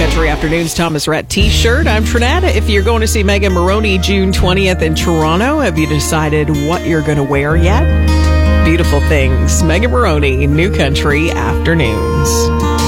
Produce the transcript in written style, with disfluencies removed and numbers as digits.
Country Afternoons Thomas Rhett t-shirt. I'm Trinetta. If you're going to see Megan Moroney June 20th in Toronto, have you decided what you're going to wear yet? Beautiful things. Megan Moroney, New Country Afternoons.